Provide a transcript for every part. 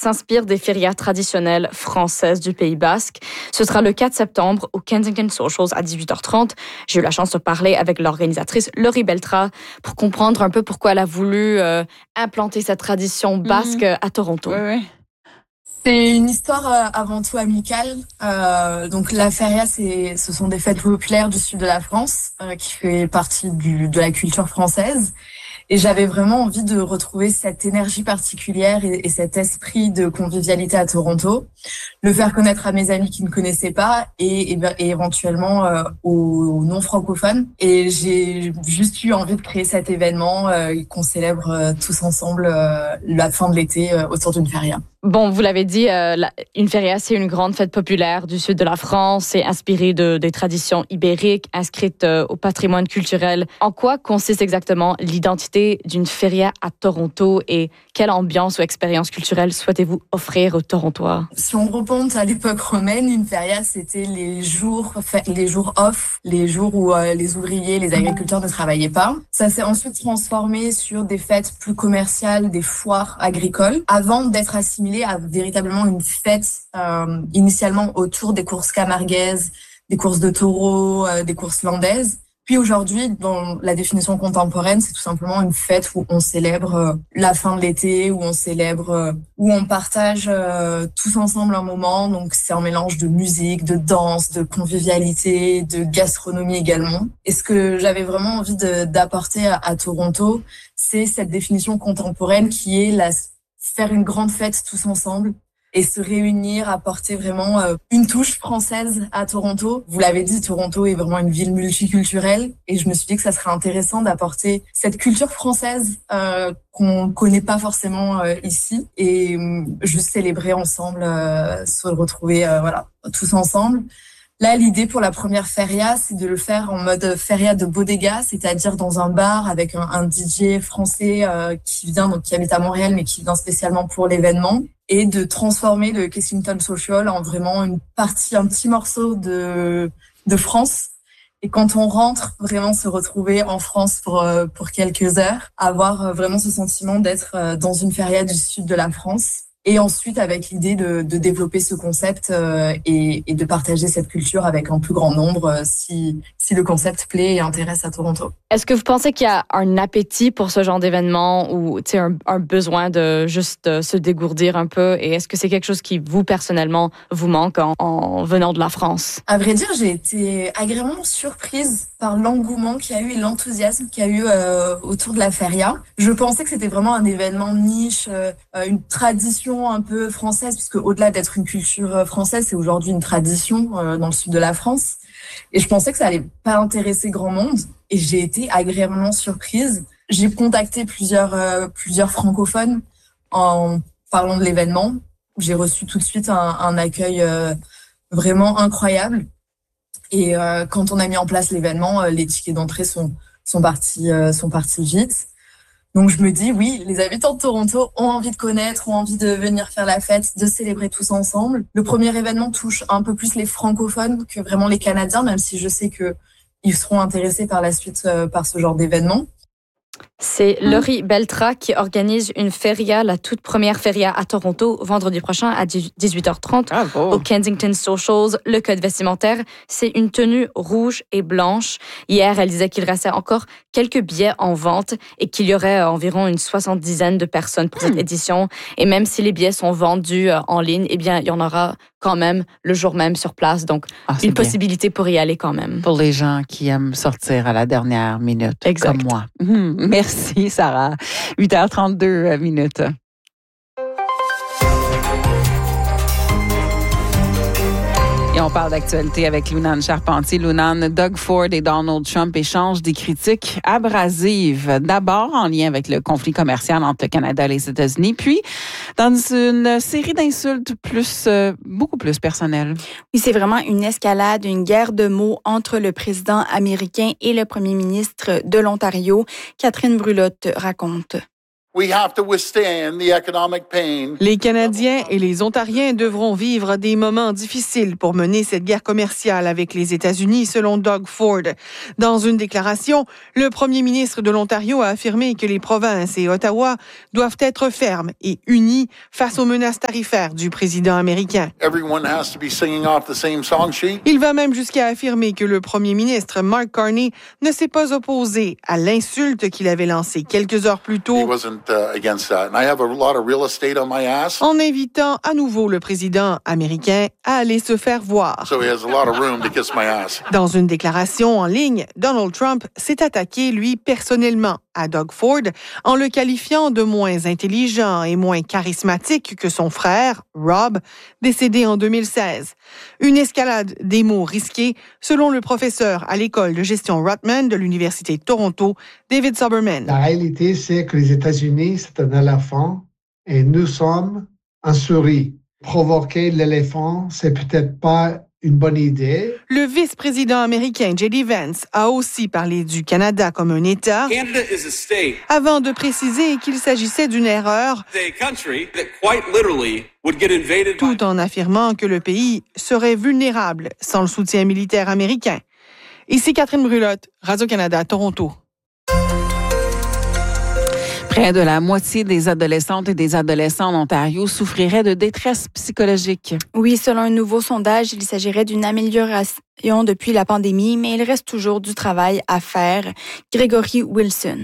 s'inspire des férias traditionnelles françaises du Pays Basque. Ce sera le 4 septembre au Kensington Socials à 18h30. J'ai eu la chance de parler avec l'organisatrice Laurie Beltra pour comprendre un peu pourquoi elle a voulu implanter cette tradition basque à Toronto. Oui. C'est une histoire avant tout amicale. Donc la feria, ce sont des fêtes populaires du sud de la France qui fait partie de la culture française. Et j'avais vraiment envie de retrouver cette énergie particulière et cet esprit de convivialité à Toronto, le faire connaître à mes amis qui ne connaissaient pas et éventuellement aux non-francophones. Et j'ai juste eu envie de créer cet événement qu'on célèbre tous ensemble la fin de l'été autour d'une feria. Bon, vous l'avez dit, une feria, c'est une grande fête populaire du sud de la France. C'est inspiré des traditions ibériques, inscrites au patrimoine culturel. En quoi consiste exactement l'identité d'une feria à Toronto et quelle ambiance ou expérience culturelle souhaitez-vous offrir aux Torontois? Si on remonte à l'époque romaine, une feria, c'était les jours off, les jours où les ouvriers, les agriculteurs ne travaillaient pas. Ça s'est ensuite transformé sur des fêtes plus commerciales, des foires agricoles, avant d'être assimilé à véritablement une fête initialement autour des courses camarguaises, des courses de taureaux, des courses landaises. Puis aujourd'hui, dans la définition contemporaine, c'est tout simplement une fête où on célèbre la fin de l'été, où on partage tous ensemble un moment. Donc c'est un mélange de musique, de danse, de convivialité, de gastronomie également. Et ce que j'avais vraiment envie d'apporter à Toronto, c'est cette définition contemporaine qui est faire une grande fête tous ensemble et se réunir, apporter vraiment une touche française à Toronto. Vous l'avez dit, Toronto est vraiment une ville multiculturelle et je me suis dit que ça serait intéressant d'apporter cette culture française qu'on connaît pas forcément ici et juste célébrer ensemble, se retrouver tous ensemble. Là, l'idée pour la première feria, c'est de le faire en mode feria de bodega, c'est-à-dire dans un bar avec un DJ français qui habite à Montréal, mais qui vient spécialement pour l'événement, et de transformer le Kensington Social en vraiment un petit morceau de France. Et quand on rentre, vraiment se retrouver en France pour quelques heures, avoir vraiment ce sentiment d'être dans une feria du sud de la France. Et ensuite, avec l'idée de développer ce concept et de partager cette culture avec un plus grand nombre si le concept plaît et intéresse à Toronto. Est-ce que vous pensez qu'il y a un appétit pour ce genre d'événement ou un besoin de juste se dégourdir un peu? Et est-ce que c'est quelque chose qui, vous, personnellement, vous manque en venant de la France? À vrai dire, j'ai été agréablement surprise par l'engouement qu'il y a eu et l'enthousiasme qu'il y a eu autour de la feria. Je pensais que c'était vraiment un événement niche, une tradition un peu française, puisque au-delà d'être une culture française, c'est aujourd'hui une tradition dans le sud de la France. Et je pensais que ça allait pas intéresser grand monde. Et j'ai été agréablement surprise. J'ai contacté plusieurs francophones en parlant de l'événement. J'ai reçu tout de suite un accueil vraiment incroyable. Et quand on a mis en place l'événement, les tickets d'entrée sont partis vite. Donc je me dis, oui, les habitants de Toronto ont envie de connaître, ont envie de venir faire la fête, de célébrer tous ensemble. Le premier événement touche un peu plus les francophones que vraiment les Canadiens, même si je sais qu'ils seront intéressés par la suite par ce genre d'événement. C'est Laurie Beltra qui organise une feria, la toute première feria à Toronto, vendredi prochain à 18h30 au Kensington Socials. Le code vestimentaire, c'est une tenue rouge et blanche. Hier, elle disait qu'il restait encore quelques billets en vente et qu'il y aurait environ une 70aine de personnes pour cette édition. Et même si les billets sont vendus en ligne, eh bien, il y en aura quand même le jour même sur place. Donc, une possibilité pour y aller quand même. Pour les gens qui aiment sortir à la dernière minute, comme moi. Merci, Sarah. 8h32 minutes. Et on parle d'actualité avec Lunane Charpentier. Lunane, Doug Ford et Donald Trump échangent des critiques abrasives. D'abord en lien avec le conflit commercial entre le Canada et les États-Unis, puis dans une série d'insultes beaucoup plus personnelles. Oui, c'est vraiment une escalade, une guerre de mots entre le président américain et le premier ministre de l'Ontario. Catherine Brulotte raconte. Les Canadiens et les Ontariens devront vivre des moments difficiles pour mener cette guerre commerciale avec les États-Unis, selon Doug Ford. Dans une déclaration, le premier ministre de l'Ontario a affirmé que les provinces et Ottawa doivent être fermes et unis face aux menaces tarifaires du président américain. Il va même jusqu'à affirmer que le premier ministre Mark Carney ne s'est pas opposé à l'insulte qu'il avait lancée quelques heures plus tôt, en invitant à nouveau le président américain à aller se faire voir. Dans une déclaration en ligne, Donald Trump s'est attaqué, lui, personnellement à Doug Ford en le qualifiant de moins intelligent et moins charismatique que son frère, Rob, décédé en 2016. Une escalade des mots risqués, selon le professeur à l'école de gestion Rutman de l'Université de Toronto, David Soberman. La réalité, c'est que les États-Unis, c'est un éléphant et nous sommes un souris. Provoquer l'éléphant, c'est peut-être pas une bonne idée. Le vice-président américain J.D. Vance a aussi parlé du Canada comme un État, avant de préciser qu'il s'agissait d'une erreur, tout en affirmant que le pays serait vulnérable sans le soutien militaire américain. Ici Catherine Brulotte, Radio-Canada, Toronto. Près de la moitié des adolescentes et des adolescents en Ontario souffriraient de détresse psychologique. Oui, selon un nouveau sondage, il s'agirait d'une amélioration depuis la pandémie, mais il reste toujours du travail à faire. Gregory Wilson.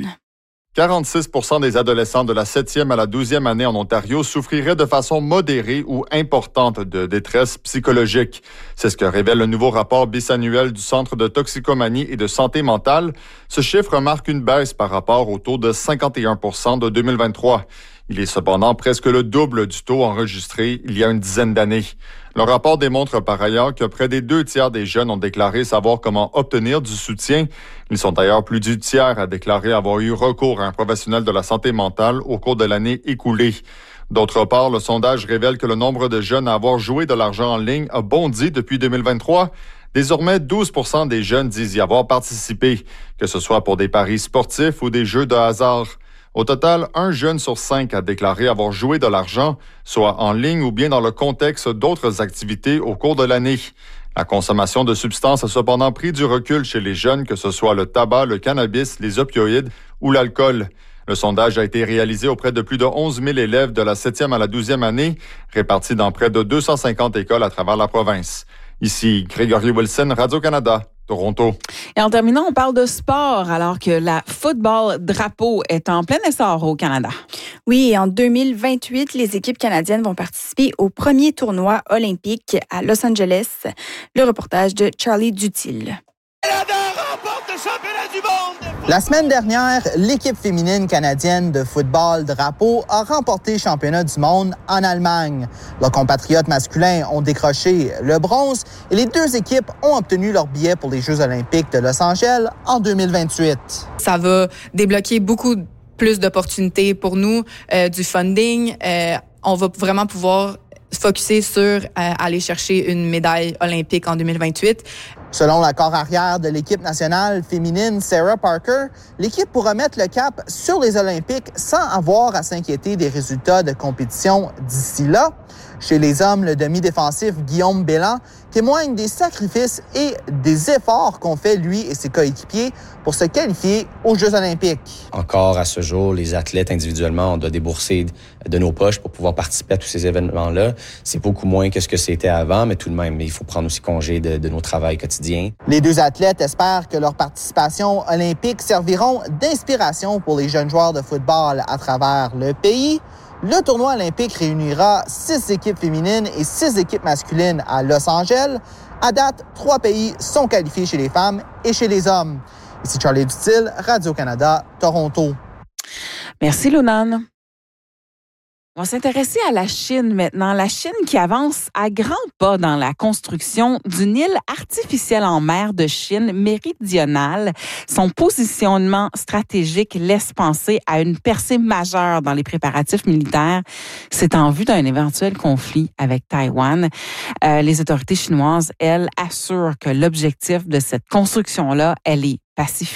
46% des adolescents de la 7e à la 12e année en Ontario souffriraient de façon modérée ou importante de détresse psychologique. C'est ce que révèle le nouveau rapport bisannuel du Centre de toxicomanie et de santé mentale. Ce chiffre marque une baisse par rapport au taux de 51% de 2023. Il est cependant presque le double du taux enregistré il y a une dizaine d'années. Le rapport démontre par ailleurs que près des 2/3 des jeunes ont déclaré savoir comment obtenir du soutien. Ils sont d'ailleurs plus du tiers à déclarer avoir eu recours à un professionnel de la santé mentale au cours de l'année écoulée. D'autre part, le sondage révèle que le nombre de jeunes à avoir joué de l'argent en ligne a bondi depuis 2023. Désormais, 12% des jeunes disent y avoir participé, que ce soit pour des paris sportifs ou des jeux de hasard. Au total, 1 jeune sur 5 a déclaré avoir joué de l'argent, soit en ligne ou bien dans le contexte d'autres activités au cours de l'année. La consommation de substances a cependant pris du recul chez les jeunes, que ce soit le tabac, le cannabis, les opioïdes ou l'alcool. Le sondage a été réalisé auprès de plus de 11 000 élèves de la 7e à la 12e année, répartis dans près de 250 écoles à travers la province. Ici, Gregory Wilson, Radio-Canada. Toronto. Et en terminant, on parle de sport alors que la football drapeau est en plein essor au Canada. Oui, et en 2028, les équipes canadiennes vont participer au premier tournoi olympique à Los Angeles. Le reportage de Charlie Dutil. Canada remporte le championnat du monde! La semaine dernière, l'équipe féminine canadienne de football drapeau a remporté le championnat du monde en Allemagne. Leurs compatriotes masculins ont décroché le bronze et les deux équipes ont obtenu leur billet pour les Jeux olympiques de Los Angeles en 2028. Ça va débloquer beaucoup plus d'opportunités pour nous, du funding. On va vraiment pouvoir se focusser sur aller chercher une médaille olympique en 2028. Selon la corps arrière de l'équipe nationale féminine Sarah Parker, l'équipe pourra mettre le cap sur les Olympiques sans avoir à s'inquiéter des résultats de compétition d'ici là. Chez les hommes, le demi-défensif Guillaume Belland témoigne des sacrifices et des efforts qu'ont fait lui et ses coéquipiers pour se qualifier aux Jeux olympiques. Encore à ce jour, les athlètes individuellement, on doit débourser de nos poches pour pouvoir participer à tous ces événements-là. C'est beaucoup moins que ce que c'était avant, mais tout de même, il faut prendre aussi congé de nos travails quotidiens. Les deux athlètes espèrent que leur participation olympique serviront d'inspiration pour les jeunes joueurs de football à travers le pays. Le tournoi olympique réunira 6 équipes féminines et 6 équipes masculines à Los Angeles. À date, 3 pays sont qualifiés chez les femmes et chez les hommes. Ici Charlie Dutil, Radio-Canada, Toronto. Merci, Lunan. On va s'intéresser à la Chine maintenant. La Chine qui avance à grands pas dans la construction d'une île artificielle en mer de Chine méridionale. Son positionnement stratégique laisse penser à une percée majeure dans les préparatifs militaires. C'est en vue d'un éventuel conflit avec Taïwan. Les autorités chinoises, elles, assurent que l'objectif de cette construction-là, elle est pacifique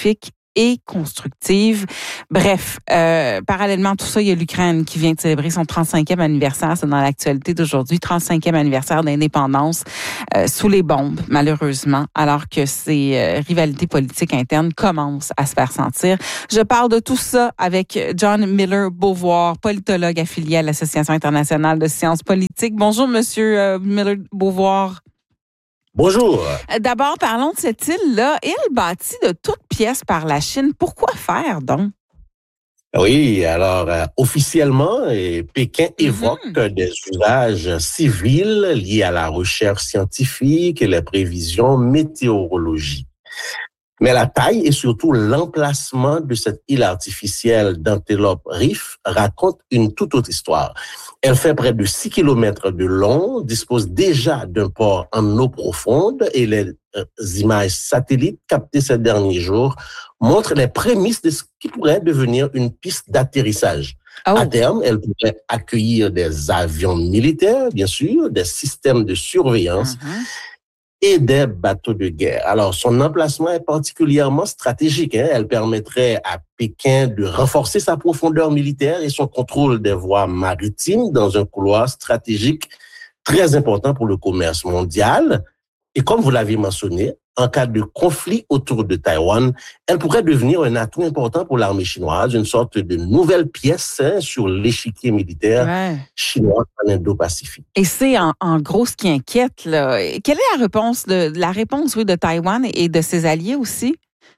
et constructive. Bref, parallèlement à tout ça, il y a l'Ukraine qui vient de célébrer son 35e anniversaire. C'est dans l'actualité d'aujourd'hui, 35e anniversaire d'indépendance sous les bombes, malheureusement, alors que ces rivalités politiques internes commencent à se faire sentir. Je parle de tout ça avec John Miller-Beauvoir, politologue affilié à l'Association internationale de sciences politiques. Bonjour, Monsieur Miller-Beauvoir. Bonjour. D'abord, parlons de cette île-là. Île bâtie de toutes pièces par la Chine. Pourquoi faire, donc? Oui, alors, officiellement, Pékin évoque des usages civils liés à la recherche scientifique et les prévisions météorologiques. Mais la taille et surtout l'emplacement de cette île artificielle d'Antelope Reef raconte une toute autre histoire. Elle fait près de 6 km de long, dispose déjà d'un port en eau profonde et les images satellites captées ces derniers jours montrent les prémices de ce qui pourrait devenir une piste d'atterrissage. À terme, elle pourrait accueillir des avions militaires, bien sûr, des systèmes de surveillance et des bateaux de guerre. Alors, son emplacement est particulièrement stratégique. Elle permettrait à Pékin de renforcer sa profondeur militaire et son contrôle des voies maritimes dans un couloir stratégique très important pour le commerce mondial. Et comme vous l'avez mentionné, en cas de conflit autour de Taïwan, elle pourrait devenir un atout important pour l'armée chinoise, une sorte de nouvelle pièce sur l'échiquier militaire chinois en Indo-Pacifique. Et c'est en gros ce qui inquiète, là. Quelle est la réponse de Taïwan et de ses alliés aussi?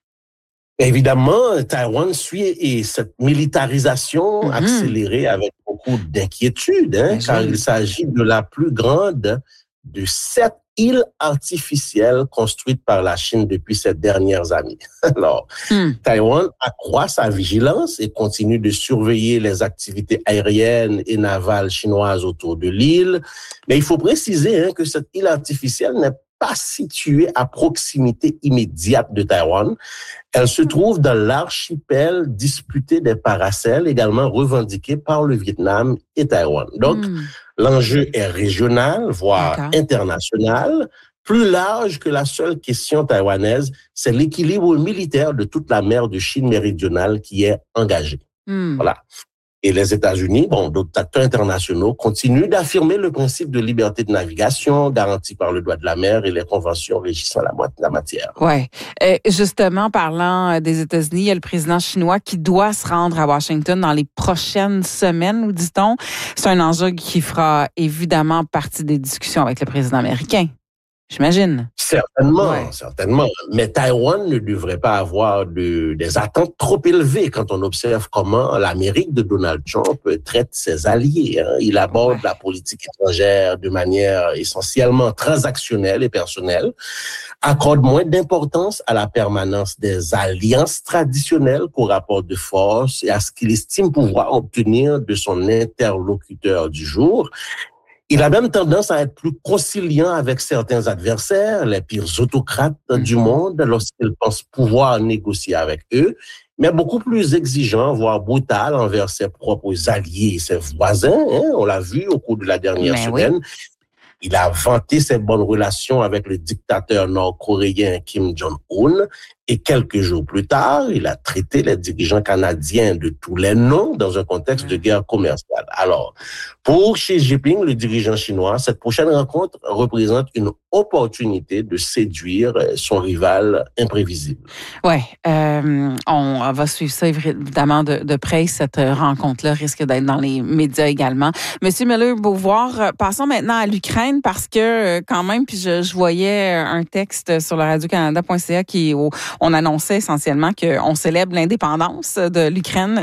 Évidemment, Taïwan suit cette militarisation accélérée avec beaucoup d'inquiétude, car il s'agit de la plus grande de 7 îles artificielles construites par la Chine depuis ces dernières années. Alors, Taïwan accroît sa vigilance et continue de surveiller les activités aériennes et navales chinoises autour de l'île. Mais il faut préciser que cette île artificielle n'est pas située à proximité immédiate de Taïwan. Elle se trouve dans l'archipel disputé des Paracels, également revendiqué par le Vietnam et Taïwan. Donc, l'enjeu est régional, voire international. Plus large que la seule question taïwanaise, c'est l'équilibre militaire de toute la mer de Chine méridionale qui est engagé. Voilà. Et les États-Unis, d'autres acteurs internationaux, continuent d'affirmer le principe de liberté de navigation garanti par le droit de la mer et les conventions régissant la matière. Oui. Justement, parlant des États-Unis, il y a le président chinois qui doit se rendre à Washington dans les prochaines semaines, nous dit-on. C'est un enjeu qui fera évidemment partie des discussions avec le président américain. J'imagine. Certainement. Mais Taïwan ne devrait pas avoir des attentes trop élevées quand on observe comment l'Amérique de Donald Trump traite ses alliés. Il aborde la politique étrangère de manière essentiellement transactionnelle et personnelle, accorde moins d'importance à la permanence des alliances traditionnelles qu'au rapport de force et à ce qu'il estime pouvoir obtenir de son interlocuteur du jour. Il a même tendance à être plus conciliant avec certains adversaires, les pires autocrates du monde, lorsqu'il pense pouvoir négocier avec eux, mais beaucoup plus exigeant, voire brutal envers ses propres alliés et ses voisins. On l'a vu au cours de la dernière semaine. Oui. Il a vanté ses bonnes relations avec le dictateur nord-coréen Kim Jong-un et quelques jours plus tard, il a traité les dirigeants canadiens de tous les noms dans un contexte de guerre commerciale. Alors, pour Xi Jinping, le dirigeant chinois, cette prochaine rencontre représente une opportunité de séduire son rival imprévisible. Oui, on va suivre ça évidemment de près. Cette rencontre-là risque d'être dans les médias également. Monsieur Miller-Beauvoir, passons maintenant à l'Ukraine parce que quand même, puis je voyais un texte sur le radio-canada.ca qui on annonçait essentiellement qu'on célèbre l'indépendance de l'Ukraine,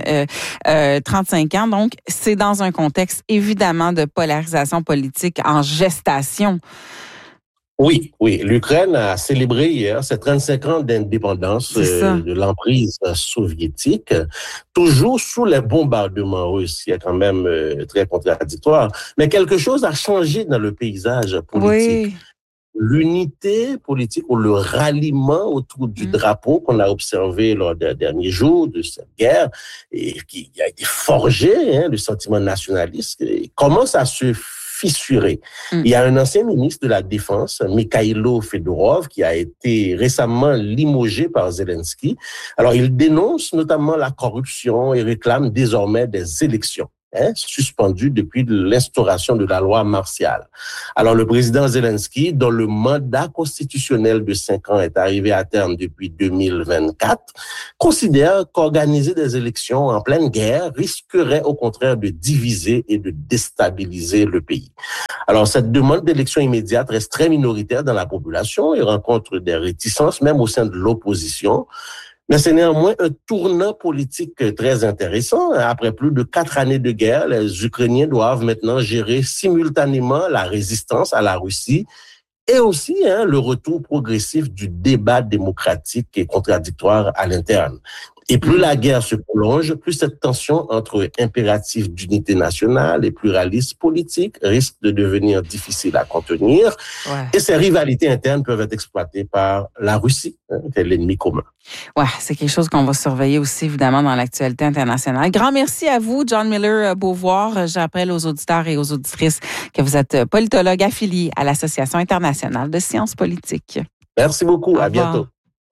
35 ans. Donc, c'est dans un contexte évidemment de polarisation politique en gestation. Oui. L'Ukraine a célébré hier ses 35 ans d'indépendance de l'emprise soviétique, toujours sous les bombardements russes, qui est quand même très contradictoire. Mais quelque chose a changé dans le paysage politique. Oui. L'unité politique ou le ralliement autour du drapeau qu'on a observé lors des derniers jours de cette guerre et qui a été forgé, le sentiment nationaliste, commence à se fissurée. Il y a un ancien ministre de la Défense, Mikhailo Fedorov, qui a été récemment limogé par Zelensky. Alors, il dénonce notamment la corruption et réclame désormais des élections. Suspendu depuis l'instauration de la loi martiale. Alors, le président Zelensky, dont le mandat constitutionnel de 5 ans est arrivé à terme depuis 2024, considère qu'organiser des élections en pleine guerre risquerait au contraire de diviser et de déstabiliser le pays. Alors, cette demande d'élection immédiate reste très minoritaire dans la population et rencontre des réticences, même au sein de l'opposition. Mais c'est néanmoins un tournant politique très intéressant. Après plus de 4 années de guerre, les Ukrainiens doivent maintenant gérer simultanément la résistance à la Russie et aussi le retour progressif du débat démocratique et contradictoire à l'interne. Et plus la guerre se prolonge, plus cette tension entre impératifs d'unité nationale et pluralisme politique risque de devenir difficile à contenir. Ouais. Et ces rivalités internes peuvent être exploitées par la Russie, qui est l'ennemi commun. Ouais, c'est quelque chose qu'on va surveiller aussi, évidemment, dans l'actualité internationale. Grand merci à vous, John Miller Beauvoir. Je rappelle aux auditeurs et aux auditrices que vous êtes politologue affilié à l'Association internationale de sciences politiques. Merci beaucoup. À bientôt.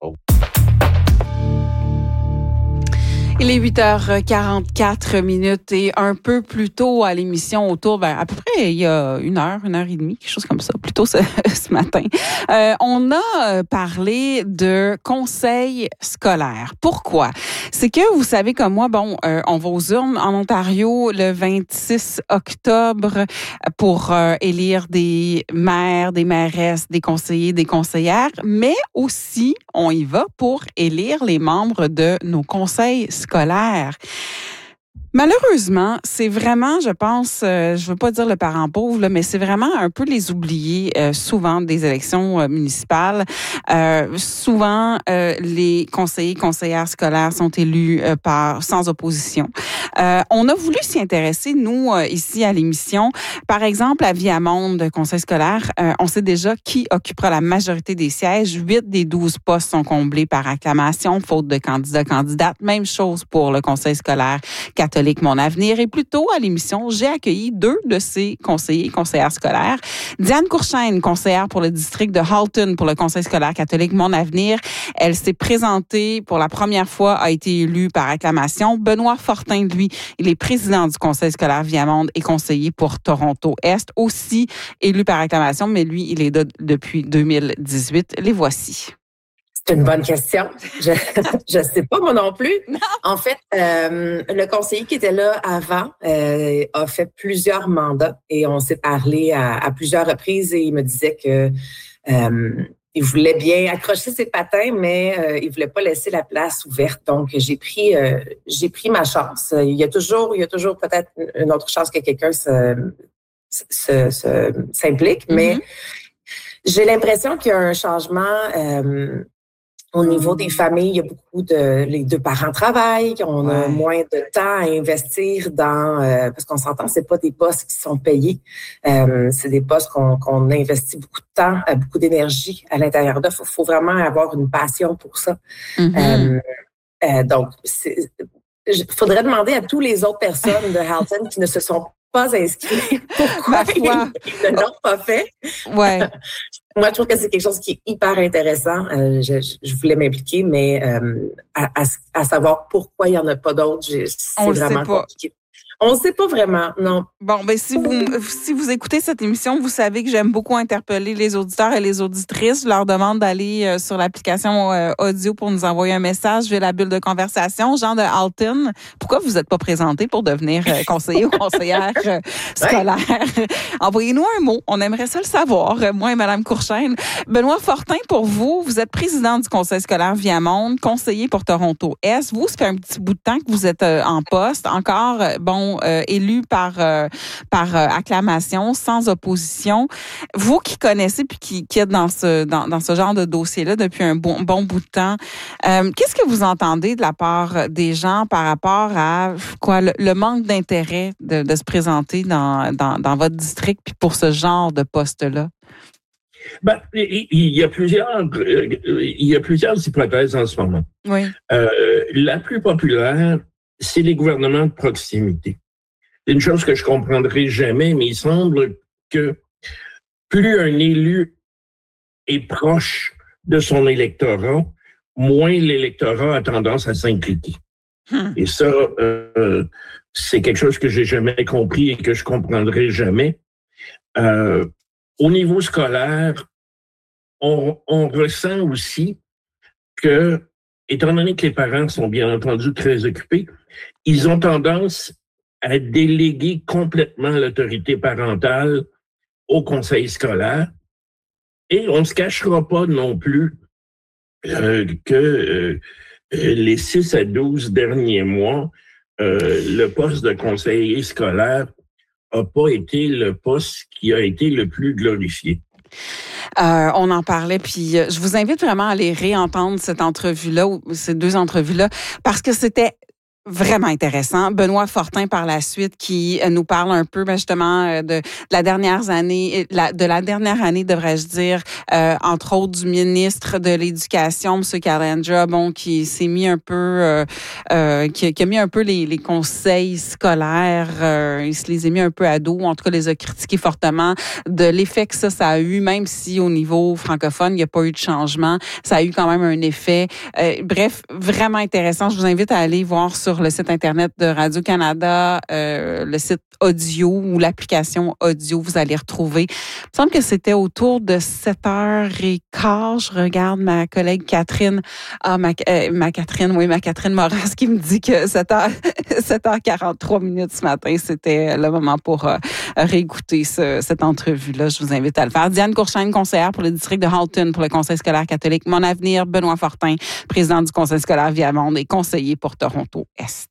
Il est 8h44 et un peu plus tôt à l'émission, autour, à peu près il y a une heure et demie, quelque chose comme ça, plutôt ce matin. On a parlé de conseil scolaire. Pourquoi? C'est que vous savez comme moi, on va aux urnes en Ontario le 26 octobre pour élire des maires, des mairesses, des conseillers, des conseillères, mais aussi on y va pour élire les membres de nos conseils scolaires. Malheureusement, c'est vraiment, je pense, je veux pas dire le parent pauvre, là, mais c'est vraiment un peu les oubliés souvent des élections municipales. Souvent, les conseillers, conseillères scolaires sont élus sans opposition. On a voulu s'y intéresser, nous, ici à l'émission. Par exemple, à Viamonde, conseil scolaire, on sait déjà qui occupera la majorité des sièges. 8 des 12 postes sont comblés par acclamation, faute de candidates. Même chose pour le conseil scolaire catholique Mon Avenir. Et plus tôt à l'émission, j'ai accueilli 2 de ces conseillers et conseillères scolaires. Diane Courchaine, conseillère pour le district de Halton pour le conseil scolaire catholique Mon Avenir. Elle s'est présentée pour la première fois, a été élue par acclamation. Benoît Fortin, lui, il est président du conseil scolaire Viamonde et conseiller pour Toronto-Est, aussi élu par acclamation, mais lui, il est depuis 2018. Les voici. C'est une bonne question. Je sais pas moi non plus. Non. En fait, le conseiller qui était là avant a fait plusieurs mandats et on s'est parlé à plusieurs reprises et il me disait que il voulait bien accrocher ses patins, mais il voulait pas laisser la place ouverte. Donc j'ai pris ma chance. Il y a toujours peut-être une autre chance que quelqu'un s'implique, mais j'ai l'impression qu'il y a un changement. Au niveau des familles, il y a les 2 parents travaillent, on a moins de temps à investir dans parce qu'on s'entend, c'est pas des postes qui sont payés, c'est des postes qu'on investit beaucoup de temps, beaucoup d'énergie à l'intérieur d'eux. Faut vraiment avoir une passion pour ça. Donc, faudrait demander à tous les autres personnes de Halton qui ne se sont pas inscrits pourquoi ils ne l'ont pas fait. Ouais. Moi, je trouve que c'est quelque chose qui est hyper intéressant. Je voulais m'impliquer, mais à savoir pourquoi il n'y en a pas d'autres, c'est vraiment compliqué. On ne sait pas vraiment, non. Bon, si vous écoutez cette émission, vous savez que j'aime beaucoup interpeller les auditeurs et les auditrices. Je leur demande d'aller sur l'application audio pour nous envoyer un message via la bulle de conversation. Jean de Halton, pourquoi vous n'êtes pas présenté pour devenir conseiller ou conseillère scolaire? Envoyez-nous un mot. On aimerait ça le savoir, moi et Mme Courchaine. Benoît Fortin, pour vous, vous êtes président du conseil scolaire Viamonde, conseiller pour Toronto-Est. Vous, ça fait un petit bout de temps que vous êtes en poste. Encore, élu par acclamation, sans opposition. Vous qui connaissez puis qui êtes dans ce genre de dossier-là depuis un bon bout de temps, qu'est-ce que vous entendez de la part des gens par rapport à le manque d'intérêt de se présenter dans votre district puis pour ce genre de poste-là? Il y a plusieurs hypothèses en ce moment. Oui. La plus populaire, c'est les gouvernements de proximité. C'est une chose que je comprendrai jamais, mais il semble que plus un élu est proche de son électorat, moins l'électorat a tendance à s'impliquer. Et ça, c'est quelque chose que j'ai jamais compris et que je comprendrai jamais. Au niveau scolaire, on ressent aussi que, étant donné que les parents sont bien entendu très occupés, ils ont tendance à déléguer complètement l'autorité parentale au conseil scolaire. Et on ne se cachera pas non plus que les 6 à 12 derniers mois, le poste de conseiller scolaire n'a pas été le poste qui a été le plus glorifié. On en parlait, puis je vous invite vraiment à aller réentendre cette entrevue-là, ou ces 2 entrevues-là, parce que c'était vraiment intéressant. Benoît Fortin, par la suite, qui nous parle un peu justement de la dernière année, devrais-je dire, entre autres du ministre de l'Éducation, M. Calandra, qui s'est mis un peu, qui a mis un peu les conseils scolaires, il se les a mis un peu à dos, en tout cas les a critiqués fortement de l'effet que ça a eu, même si au niveau francophone, il n'y a pas eu de changement, ça a eu quand même un effet. Bref, vraiment intéressant. Je vous invite à aller voir sur le site Internet de Radio-Canada, le site audio ou l'application audio, vous allez retrouver. Il me semble que c'était autour de 7h15. Je regarde ma collègue Catherine, ma Catherine Moras qui me dit que 7h43 minutes ce matin, c'était le moment pour réécouter cette entrevue-là. Je vous invite à le faire. Diane Courchaine, conseillère pour le district de Halton pour le Conseil scolaire catholique. Mon avenir, Benoît Fortin, président du Conseil scolaire Viamonde et conseiller pour Toronto-Est.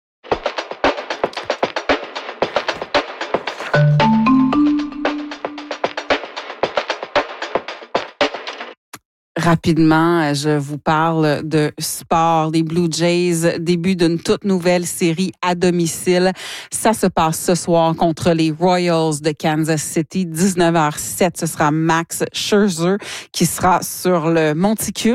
Rapidement, je vous parle de sport. Les Blue Jays, début d'une toute nouvelle série à domicile. Ça se passe ce soir contre les Royals de Kansas City, 19h07. Ce sera Max Scherzer qui sera sur le monticule.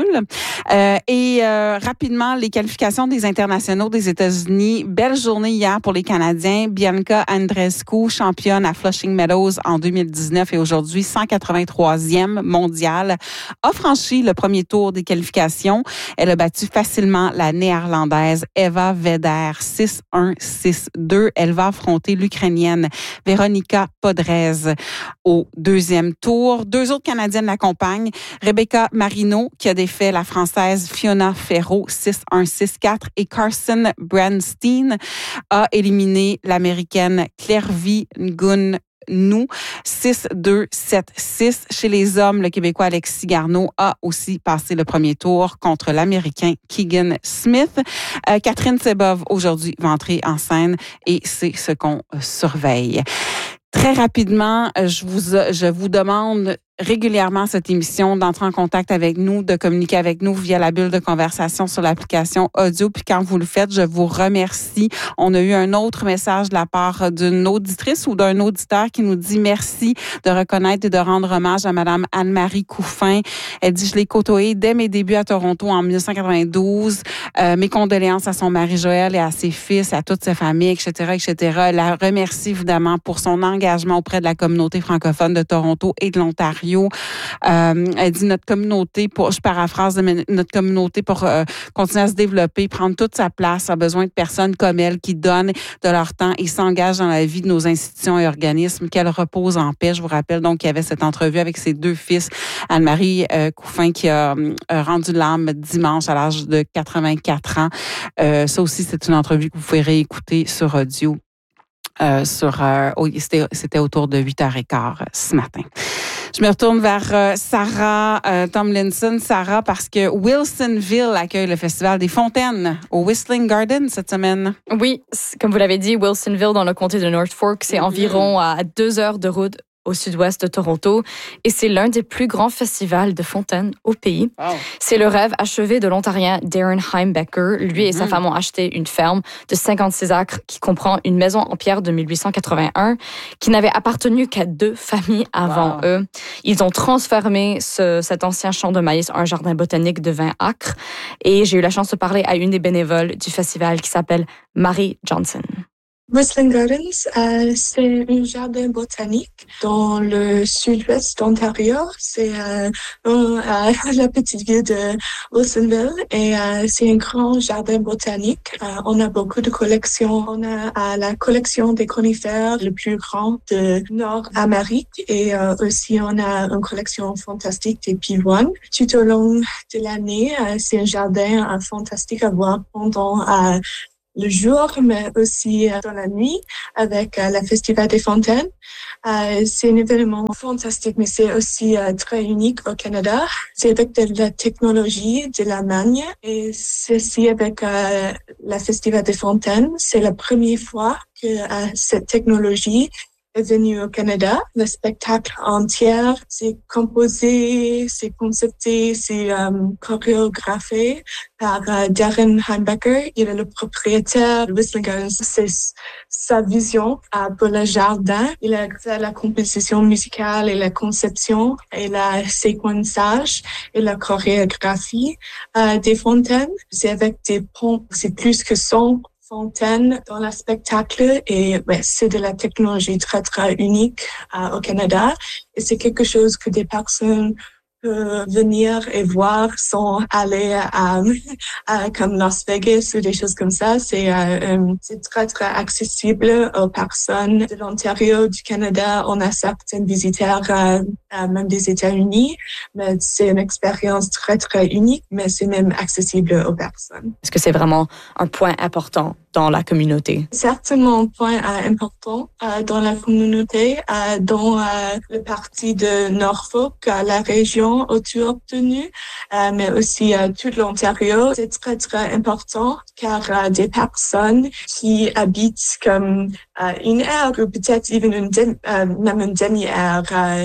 Rapidement, les qualifications des internationaux des États-Unis. Belle journée hier pour les Canadiens. Bianca Andreescu, championne à Flushing Meadows en 2019 et aujourd'hui 183e mondiale, a franchi le premier tour des qualifications. Elle a battu facilement la néerlandaise Eva Veder 6-1, 6-2. Elle va affronter l'Ukrainienne Veronika Podrez au deuxième tour. 2 autres Canadiennes l'accompagnent. Rebecca Marino, qui a défait la Française Fiona Ferro 6-1, 6-4. Et Carson Branstein a éliminé l'Américaine Clairvy Ngun nous, 6-2, 7-6. Chez les hommes, le Québécois Alexis Garneau a aussi passé le premier tour contre l'Américain Keegan Smith. Catherine Sebov, aujourd'hui, va entrer en scène et c'est ce qu'on surveille. Très rapidement, je vous demande régulièrement à cette émission d'entrer en contact avec nous, de communiquer avec nous via la bulle de conversation sur l'application audio. Puis quand vous le faites, je vous remercie. On a eu un autre message de la part d'une auditrice ou d'un auditeur qui nous dit merci de reconnaître et de rendre hommage à Madame Anne-Marie Couffin. Elle dit, je l'ai côtoyée dès mes débuts à Toronto en 1992. Mes condoléances à son mari Joël et à ses fils, à toute sa famille, etc., etc. Elle la remercie évidemment pour son engagement auprès de la communauté francophone de Toronto et de l'Ontario. Elle dit notre communauté, je paraphrase, mais notre communauté pour continuer à se développer, prendre toute sa place, a besoin de personnes comme elle qui donnent de leur temps et s'engagent dans la vie de nos institutions et organismes, qu'elle repose en paix. Je vous rappelle donc qu'il y avait cette entrevue avec ses 2 fils, Anne-Marie Couffin qui a rendu l'âme dimanche à l'âge de 84 ans. Ça aussi, c'est une entrevue que vous pouvez réécouter sur audio. C'était autour de 8h15 ce matin. Je me retourne vers Sarah Tomlinson. Sarah, parce que Wilsonville accueille le Festival des Fontaines au Whistling Garden cette semaine. Oui, comme vous l'avez dit, Wilsonville dans le comté de North Fork, c'est environ à 2 heures de route au sud-ouest de Toronto et c'est l'un des plus grands festivals de fontaines au pays. Wow. C'est le rêve achevé de l'Ontarien Darren Heimbecker. Lui et sa femme ont acheté une ferme de 56 acres qui comprend une maison en pierre de 1881 qui n'avait appartenu qu'à 2 familles avant eux. Ils ont transformé cet ancien champ de maïs en un jardin botanique de 20 acres et j'ai eu la chance de parler à une des bénévoles du festival qui s'appelle Marie Johnson. Whistling Gardens, c'est un jardin botanique dans le sud-ouest d'Ontario. C'est dans la petite ville de Wilsonville et c'est un grand jardin botanique. On a beaucoup de collections. On a la collection des conifères le plus grand de Nord-Amérique et aussi on a une collection fantastique des pivoines. Tout au long de l'année, c'est un jardin fantastique à voir pendant le jour, mais aussi dans la nuit avec le Festival des Fontaines. C'est un événement fantastique, mais c'est aussi très unique au Canada. C'est avec de la technologie de l'Allemagne et ceci avec le Festival des Fontaines. C'est la première fois que cette technologie est venue au Canada. Le spectacle entier, c'est composé, c'est concepté, c'est chorégraphié par Darren Heimbecker. Il est le propriétaire de Whistling Gardens. C'est sa vision pour le jardin. Il a fait la composition musicale et la conception et le séquençage et la chorégraphie des fontaines. C'est avec des ponts, c'est plus que 100 fontaines dans le spectacle et c'est de la technologie très, très unique au Canada et c'est quelque chose que des personnes peuvent venir et voir sans aller à comme Las Vegas ou des choses comme ça. C'est très, très accessible aux personnes de l'Ontario, du Canada. On a certains visiteurs, même des États-Unis, mais c'est une expérience très, très unique, mais c'est même accessible aux personnes. Est-ce que c'est vraiment un point important dans la communauté? Certainement un point important dans la communauté, dans le parti de Norfolk, la région autour de nous, mais aussi tout l'Ontario. C'est très, très important car des personnes qui habitent comme une heure ou peut-être même une demi-heure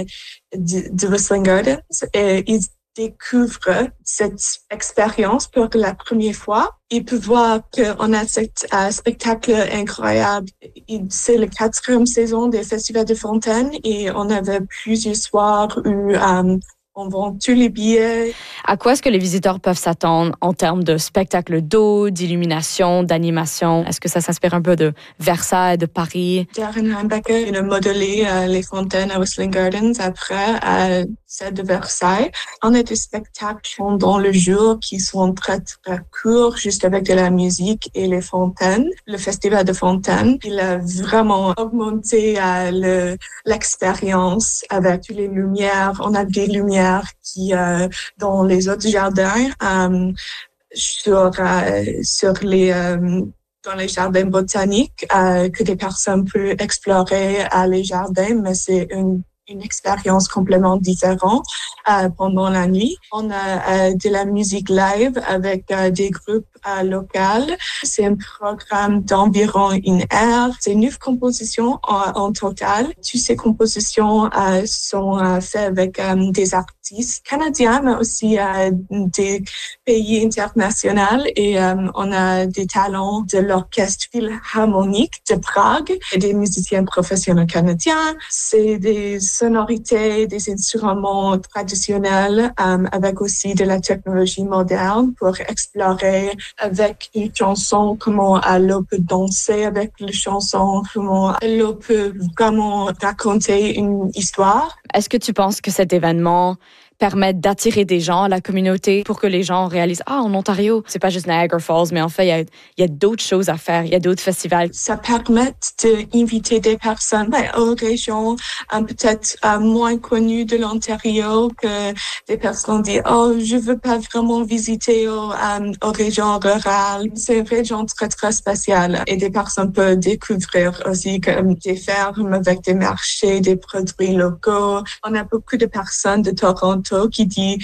de Whistling Gardens et ils découvrent cette expérience pour la première fois. Ils peuvent voir qu'on a cet spectacle incroyable. C'est la 4e saison des Festivals de Fontaines et on avait plusieurs soirs où on vend tous les billets. À quoi est-ce que les visiteurs peuvent s'attendre en termes de spectacle d'eau, d'illumination, d'animation? Est-ce que ça s'inspire un peu de Versailles, de Paris? Darren Heimbecker, il a modélé les fontaines à Whistling Gardens après celle de Versailles. On a des spectacles pendant le jour qui sont très, très courts, juste avec de la musique et les fontaines. Le Festival de Fontaines, il a vraiment augmenté l'expérience avec toutes les lumières. On a des lumières qui dans les autres jardins dans les jardins botaniques que des personnes peuvent explorer les jardins, mais c'est une expérience complètement différente pendant la nuit. On a de la musique live avec des groupes locaux. C'est un programme d'environ 1 heure. C'est 9 compositions en total. Toutes ces compositions sont faites avec des artistes canadiens, mais aussi des pays internationaux. Et on a des talents de l'Orchestre Philharmonique de Prague et des musiciens professionnels canadiens. C'est des sonorités, des instruments traditionnels avec aussi de la technologie moderne pour explorer avec une chanson comment l'eau peut danser avec la chanson, comment l'eau peut vraiment raconter une histoire. Est-ce que tu penses que cet événement permettre d'attirer des gens à la communauté pour que les gens réalisent en Ontario, c'est pas juste Niagara Falls, mais en fait, il y a d'autres choses à faire, il y a d'autres festivals. Ça permet d'inviter des personnes aux régions peut-être moins connues de l'Ontario, que des personnes disent je veux pas vraiment visiter aux régions rurales. C'est une région très très spéciale et des personnes peuvent découvrir aussi comme des fermes avec des marchés, des produits locaux. On a beaucoup de personnes de Toronto qui dit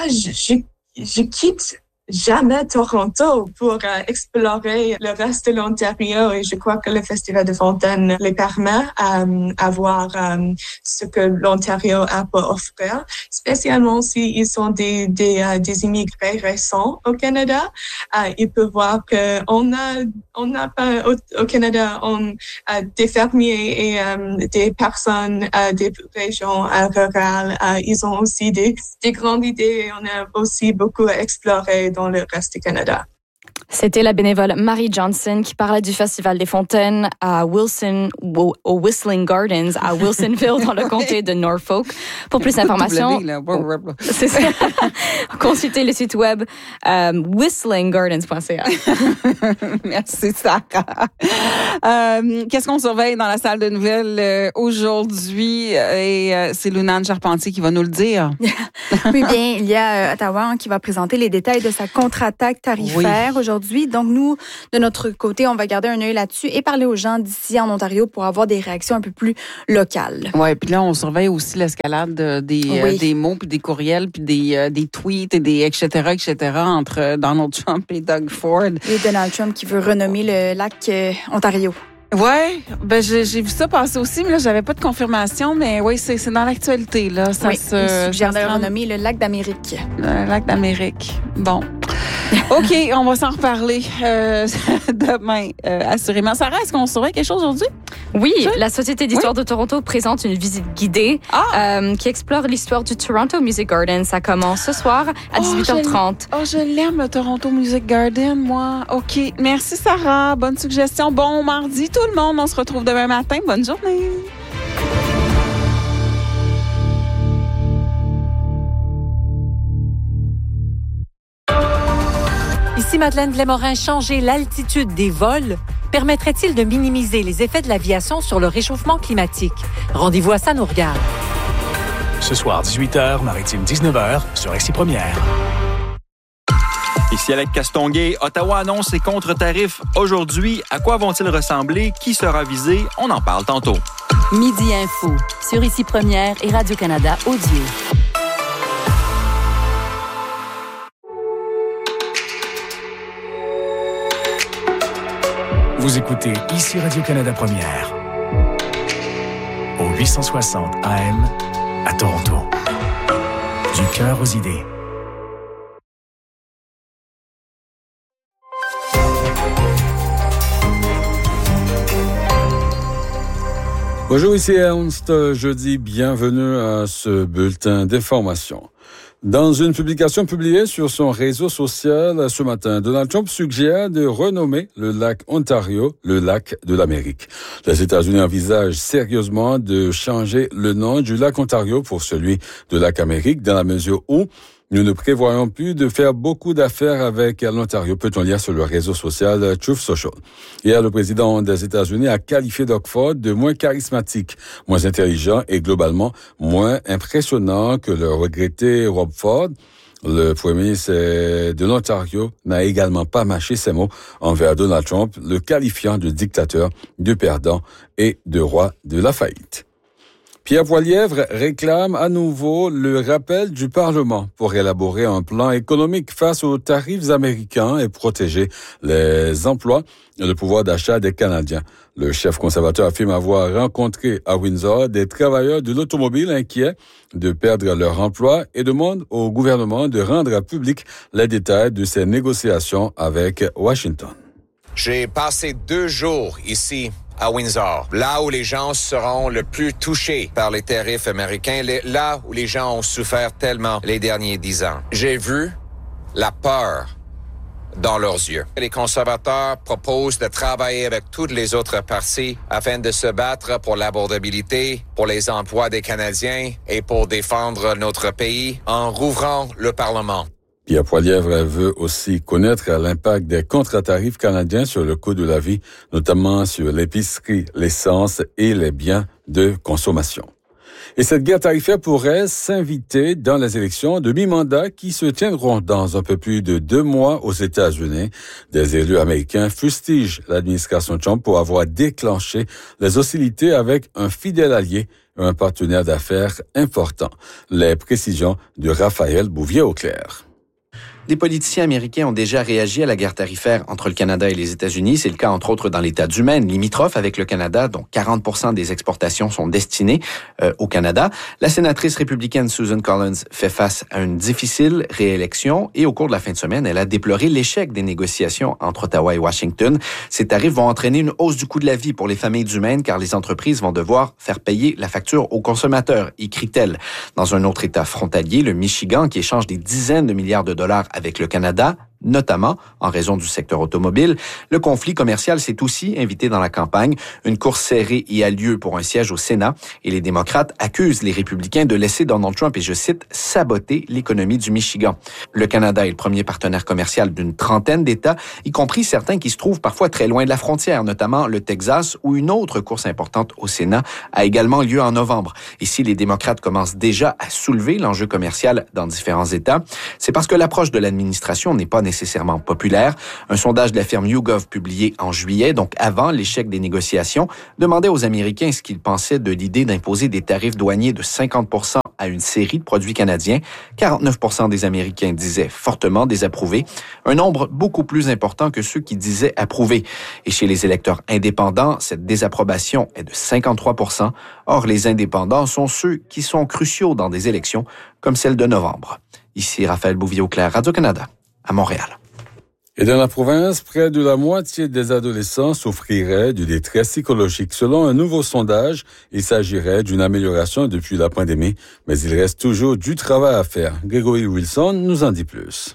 je quitte jamais Toronto pour explorer le reste de l'Ontario et je crois que le Festival de Fontaines les permet à voir ce que l'Ontario a pour offrir, spécialement s'ils sont des immigrés récents au Canada. Ils peuvent voir que on n'a pas au Canada des fermiers et des personnes des régions rurales. Ils ont aussi des grandes idées et on a aussi beaucoup à explorer dans le reste du Canada. C'était la bénévole Marie Johnson qui parlait du Festival des Fontaines à au Whistling Gardens à Wilsonville dans le comté de Norfolk. Pour plus d'informations, c'est ça. Consultez le site web whistlinggardens.ca. Merci Sarah. Qu'est-ce qu'on surveille dans la salle de nouvelles aujourd'hui? Et c'est Lunane Charpentier qui va nous le dire. Oui, bien, il y a Ottawa qui va présenter les détails de sa contre-attaque tarifaire aujourd'hui. Donc, nous, de notre côté, on va garder un œil là-dessus et parler aux gens d'ici en Ontario pour avoir des réactions un peu plus locales. Oui, puis là, on surveille aussi l'escalade des mots, puis des courriels, puis des tweets, et des etc. entre Donald Trump et Doug Ford. Et Donald Trump qui veut renommer le lac Ontario. Ouais, j'ai vu ça passer aussi, mais là, j'avais pas de confirmation, mais oui, c'est dans l'actualité, là. Ça il suggère de renommer le lac d'Amérique. Le lac d'Amérique. Bon. OK, on va s'en reparler demain, assurément. Sarah, est-ce qu'on surveille quelque chose aujourd'hui? Oui, la Société d'histoire de Toronto présente une visite guidée qui explore l'histoire du Toronto Music Garden. Ça commence ce soir à 18h30. Je l'aime, le Toronto Music Garden, moi. OK, merci Sarah. Bonne suggestion. Bon mardi tout le monde. On se retrouve demain matin. Bonne journée. Ici Madeleine Blais-Morin. Changer l'altitude des vols permettrait-il de minimiser les effets de l'aviation sur le réchauffement climatique? Rendez-vous à Ça nous regarde. Ce soir, 18h, Maritime 19h, sur Ici Première. Ici Alec Castonguay. Ottawa annonce ses contre-tarifs aujourd'hui. À quoi vont-ils ressembler? Qui sera visé? On en parle tantôt. Midi Info, sur Ici Première et Radio-Canada Audio. Vous écoutez Ici Radio-Canada Première. Au 860 AM à Toronto. Du cœur aux idées. Bonjour, ici Ernst. Jeudi, bienvenue à ce bulletin d'information. Dans une publication publiée sur son réseau social ce matin, Donald Trump suggère de renommer le lac Ontario le lac de l'Amérique. Les États-Unis envisagent sérieusement de changer le nom du lac Ontario pour celui de lac Amérique dans la mesure où nous ne prévoyons plus de faire beaucoup d'affaires avec l'Ontario, peut-on lire sur le réseau social Truth Social. Hier, le président des États-Unis a qualifié Doug Ford de moins charismatique, moins intelligent et globalement moins impressionnant que le regretté Rob Ford. Le premier ministre de l'Ontario n'a également pas mâché ses mots envers Donald Trump, le qualifiant de dictateur, de perdant et de roi de la faillite. Pierre Poilievre réclame à nouveau le rappel du Parlement pour élaborer un plan économique face aux tarifs américains et protéger les emplois et le pouvoir d'achat des Canadiens. Le chef conservateur affirme avoir rencontré à Windsor des travailleurs de l'automobile inquiets de perdre leur emploi et demande au gouvernement de rendre public les détails de ces négociations avec Washington. J'ai passé 2 jours ici à Windsor, là où les gens seront le plus touchés par les tarifs américains, là où les gens ont souffert tellement les derniers 10 ans. J'ai vu la peur dans leurs yeux. Les conservateurs proposent de travailler avec toutes les autres partis afin de se battre pour l'abordabilité, pour les emplois des Canadiens et pour défendre notre pays en rouvrant le Parlement. Pierre Poilievre veut aussi connaître l'impact des contre-tarifs canadiens sur le coût de la vie, notamment sur l'épicerie, l'essence et les biens de consommation. Et cette guerre tarifaire pourrait s'inviter dans les élections de mi-mandat qui se tiendront dans un peu plus de 2 mois aux États-Unis. Des élus américains fustigent l'administration Trump pour avoir déclenché les hostilités avec un fidèle allié, un partenaire d'affaires important. Les précisions de Raphaël Bouvier-Auclair. Des politiciens américains ont déjà réagi à la guerre tarifaire entre le Canada et les États-Unis. C'est le cas, entre autres, dans l'État du Maine, limitrophe avec le Canada, dont 40% des exportations sont destinées au Canada. La sénatrice républicaine Susan Collins fait face à une difficile réélection et au cours de la fin de semaine, elle a déploré l'échec des négociations entre Ottawa et Washington. Ces tarifs vont entraîner une hausse du coût de la vie pour les familles du Maine car les entreprises vont devoir faire payer la facture aux consommateurs, écrit-elle. Dans un autre État frontalier, le Michigan, qui échange des dizaines de milliards de dollars avec le Canada, notamment en raison du secteur automobile. Le conflit commercial s'est aussi invité dans la campagne. Une course serrée y a lieu pour un siège au Sénat et les démocrates accusent les républicains de laisser Donald Trump, et je cite, saboter l'économie du Michigan. Le Canada est le premier partenaire commercial d'une trentaine d'États, y compris certains qui se trouvent parfois très loin de la frontière, notamment le Texas, où une autre course importante au Sénat a également lieu en novembre. Et si les démocrates commencent déjà à soulever l'enjeu commercial dans différents États, c'est parce que l'approche de l'administration n'est pas nécessairement populaire. Un sondage de la firme YouGov publié en juillet, donc avant l'échec des négociations, demandait aux Américains ce qu'ils pensaient de l'idée d'imposer des tarifs douaniers de 50% à une série de produits canadiens. 49% des Américains disaient fortement désapprouver, un nombre beaucoup plus important que ceux qui disaient approuver. Et chez les électeurs indépendants, cette désapprobation est de 53%. Or, les indépendants sont ceux qui sont cruciaux dans des élections comme celle de novembre. Ici Raphaël Bouvier-Auclair, Radio-Canada, à Montréal. Et dans la province, près de la moitié des adolescents souffriraient d'une détresse psychologique. Selon un nouveau sondage, il s'agirait d'une amélioration depuis la pandémie, mais il reste toujours du travail à faire. Grégory Wilson nous en dit plus.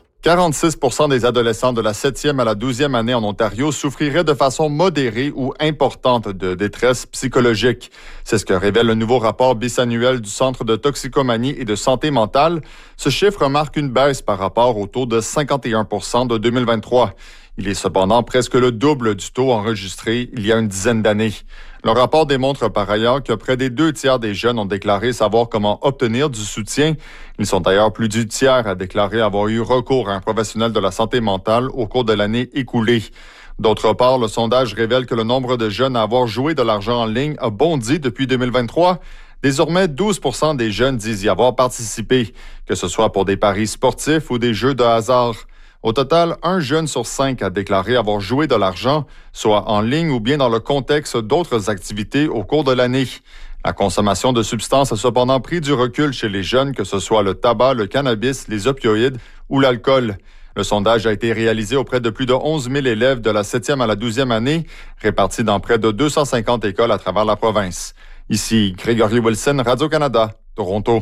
46% des adolescents de la 7e à la 12e année en Ontario souffriraient de façon modérée ou importante de détresse psychologique. C'est ce que révèle le nouveau rapport bisannuel du Centre de toxicomanie et de santé mentale. Ce chiffre marque une baisse par rapport au taux de 51% de 2023. Il est cependant presque le double du taux enregistré il y a une dizaine d'années. Le rapport démontre par ailleurs que près des 2/3 des jeunes ont déclaré savoir comment obtenir du soutien. Ils sont d'ailleurs plus du tiers à déclarer avoir eu recours à un professionnel de la santé mentale au cours de l'année écoulée. D'autre part, le sondage révèle que le nombre de jeunes à avoir joué de l'argent en ligne a bondi depuis 2023. Désormais, 12% des jeunes disent y avoir participé, que ce soit pour des paris sportifs ou des jeux de hasard. Au total, 1 jeune sur 5 a déclaré avoir joué de l'argent, soit en ligne ou bien dans le contexte d'autres activités au cours de l'année. La consommation de substances a cependant pris du recul chez les jeunes, que ce soit le tabac, le cannabis, les opioïdes ou l'alcool. Le sondage a été réalisé auprès de plus de 11 000 élèves de la 7e à la 12e année, répartis dans près de 250 écoles à travers la province. Ici, Grégory Wilson, Radio-Canada, Toronto.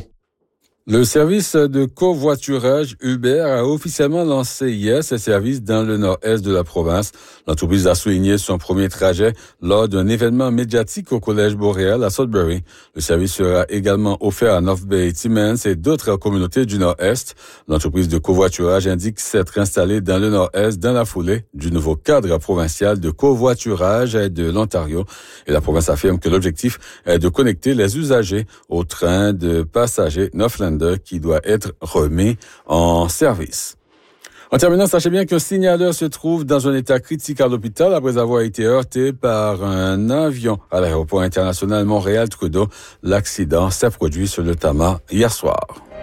Le service de covoiturage Uber a officiellement lancé hier ses services dans le nord-est de la province. L'entreprise a souligné son premier trajet lors d'un événement médiatique au Collège Boréal à Sudbury. Le service sera également offert à North Bay, Timmins et d'autres communautés du nord-est. L'entreprise de covoiturage indique s'être installée dans le nord-est dans la foulée du nouveau cadre provincial de covoiturage de l'Ontario. Et la province affirme que l'objectif est de connecter les usagers au train de passagers Northland qui doit être remis en service. En terminant, sachez bien qu'un signaleur se trouve dans un état critique à l'hôpital après avoir été heurté par un avion à l'aéroport international Montréal-Trudeau. L'accident s'est produit sur le tarmac hier soir.